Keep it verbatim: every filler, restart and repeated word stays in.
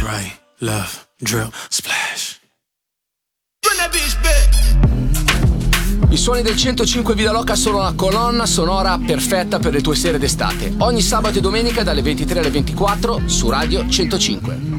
right, left, drip, splash. I suoni del centocinque Vida Loca sono la colonna sonora perfetta per le tue sere d'estate. Ogni sabato e domenica dalle ventitré alle ventiquattro su Radio centocinque.